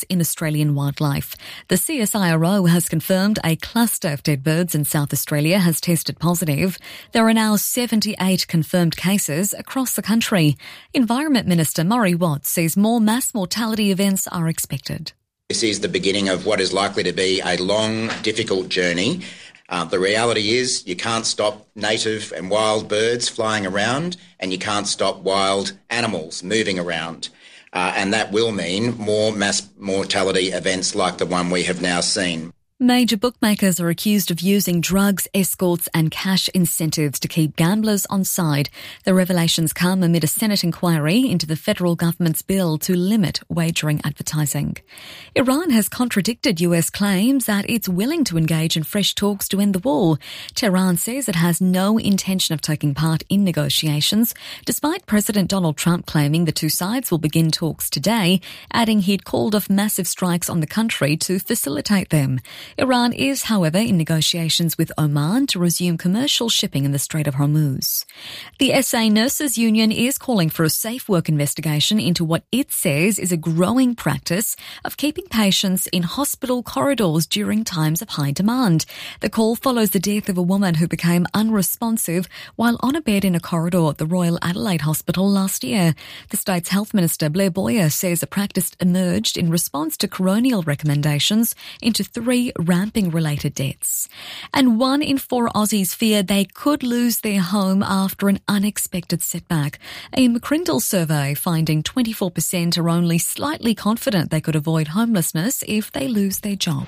deaths in Australian wildlife. The CSIRO has confirmed a cluster of dead birds in South Australia has tested positive. There are now 78 confirmed cases across the country. Environment Minister Murray Watt says more mass mortality events are expected. This is the beginning of what is likely to be a long, difficult journey. The reality is you can't stop native and wild birds flying around, and you can't stop wild animals moving around. And that will mean more mass mortality events like the one we have now seen. Major bookmakers are accused of using drugs, escorts and cash incentives to keep gamblers on side. The revelations come amid a Senate inquiry into the federal government's bill to limit wagering advertising. Iran has contradicted US claims that it's willing to engage in fresh talks to end the war. Tehran says it has no intention of taking part in negotiations, despite President Donald Trump claiming the two sides will begin talks today, adding he'd called off massive strikes on the country to facilitate them. Iran is, however, in negotiations with Oman to resume commercial shipping in the Strait of Hormuz. The SA Nurses Union is calling for a safe work investigation into what it says is a growing practice of keeping patients in hospital corridors during times of high demand. The call follows the death of a woman who became unresponsive while on a bed in a corridor at the Royal Adelaide Hospital last year. The state's Health Minister, Blair Boyer, says the practice emerged in response to coronial recommendations into 3 ramping-related deaths. And 1 in 4 Aussies fear they could lose their home after an unexpected setback. A McCrindle survey finding 24% are only slightly confident they could avoid homelessness if they lose their job.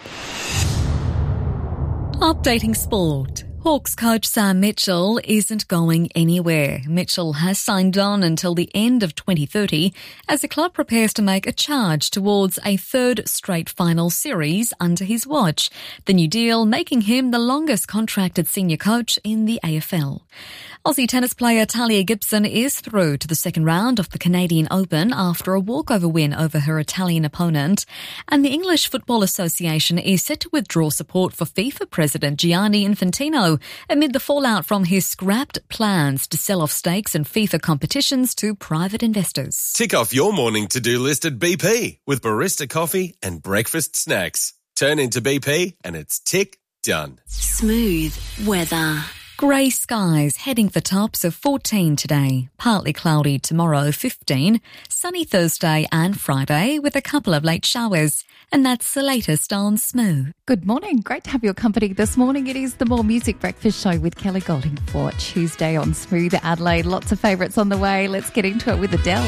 Updating sport. Hawks coach Sam Mitchell isn't going anywhere. Mitchell has signed on until the end of 2030 as the club prepares to make a charge towards a 3rd straight final series under his watch. The new deal making him the longest contracted senior coach in the AFL. Aussie tennis player Talia Gibson is through to the second round of the Canadian Open after a walkover win over her Italian opponent. And the English Football Association is set to withdraw support for FIFA President Gianni Infantino amid the fallout from his scrapped plans to sell off stakes in FIFA competitions to private investors. Tick off your morning to-do list at BP with barista coffee and breakfast snacks. Turn into BP and it's tick done. Smooth weather. Grey skies heading for tops of 14 today. Partly cloudy tomorrow, 15. Sunny Thursday and Friday with a couple of late showers. And that's the latest on Smooth. Good morning. Great to have your company this morning. It is the More Music Breakfast Show with Kelly Golding for Tuesday on Smooth Adelaide. Lots of favourites on the way. Let's get into it with Adele.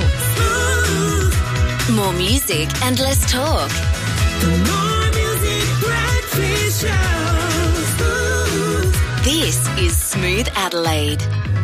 More music and less talk. The More Music Breakfast Show. This is Smooth Adelaide.